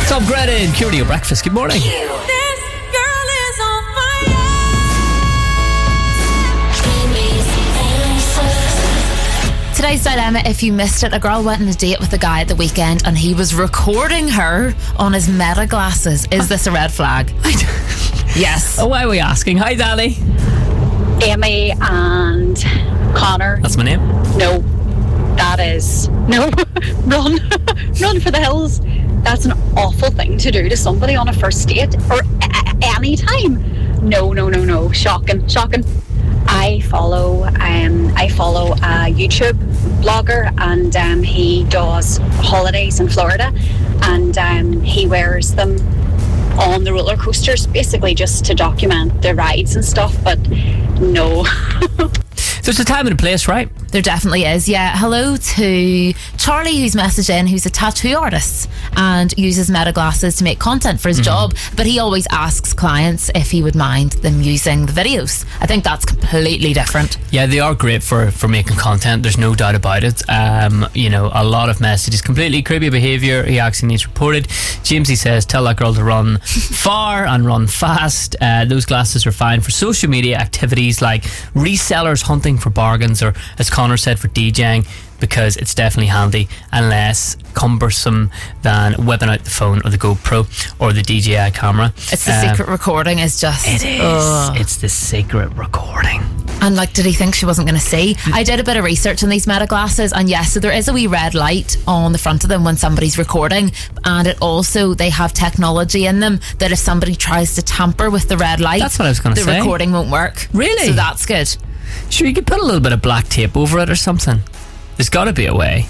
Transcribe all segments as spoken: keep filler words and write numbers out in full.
Tom Greta and Curio Breakfast. Good morning. This girl is on fire. Today's dilemma, if you missed it, a girl went on a date with a guy at the weekend and he was recording her on his Meta glasses. Is this a red flag? Yes. Oh, why are we asking? Hi, Danny. Amy and Connor. That's my name. No, that is no. Run, run for the hills. That's an awful thing to do to somebody on a first date or a- any time. No, no, no, no. Shocking, shocking. I follow, um, I follow a YouTube blogger, and um, he does holidays in Florida, and um, he wears them on the roller coasters, basically just to document the rides and stuff. But no. There's a time and a place, right? There definitely is, yeah. Hello to Charlie, who's messaged in, who's a tattoo artist and uses Meta glasses to make content for his mm-hmm. job, but he always asks clients if he would mind them using the videos. I think that's completely different. Yeah, they are great for, for making content, there's no doubt about it. Um, you know, a lot of messages, completely creepy behaviour, he actually needs reported. Jamesy says, tell that girl to run far and run fast. Uh, those glasses are fine for social media activities like resellers hunting for bargains, or as Connor said, for DJing, because it's definitely handy and less cumbersome than whipping out the phone or the GoPro or the D J I camera. It's the um, secret recording is just it is ugh. It's the secret recording. And like, did he think she wasn't going to see? I did a bit of research on these Meta glasses, and yes, so there is a wee red light on the front of them when somebody's recording, and it also, they have technology in them that if somebody tries to tamper with the red light, that's what I was going to say, the recording won't work. Really? So that's good. Sure, you could put a little bit of black tape over it or something. There's got to be a way.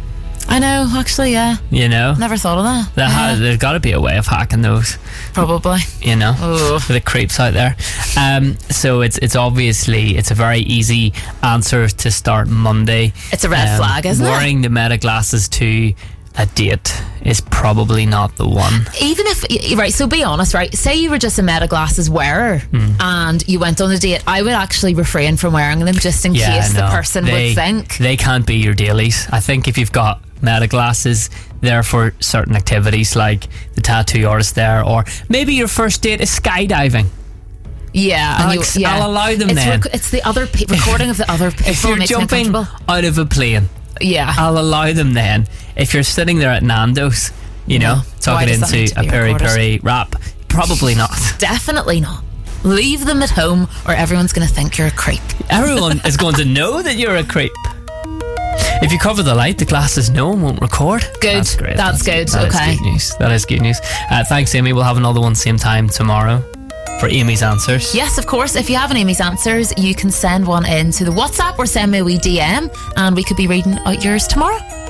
I know, actually, yeah. You know? Never thought of that. There yeah. ha- there's got to be a way of hacking those. Probably. You know? Ooh. For the creeps out there. Um, so it's it's obviously, it's a very easy answer to start Monday. It's a red um, flag, isn't wearing it? Wearing the Meta glasses to a date is probably not the one. Even if, right, so be honest, right, say you were just a Meta glasses wearer mm. and you went on a date, I would actually refrain from wearing them just in yeah, case no. the person they, would think. They can't be your dailies. I think if you've got Meta glasses, they're for certain activities like the tattoo artist there, or maybe your first date is skydiving. Yeah, I'll, and you, yeah. I'll allow them it's then. Rec- it's the other pe- recording of the other people. If you're makes jumping out of a plane, yeah, I'll allow them then. If you're sitting there at Nando's, you know, no. talking into a peri peri wrap, probably not. Definitely not. Leave them at home or everyone's going to think you're a creep. Everyone is going to know that you're a creep. If you cover the light, the glasses no one won't record. Good. That's great. That's, That's good. That okay. Is good news. That is good news. Uh, thanks, Amy. We'll have another one same time tomorrow for Amy's answers. Yes, of course. If you have an Amy's answers, you can send one in to the WhatsApp or send me a wee D M and we could be reading out yours tomorrow.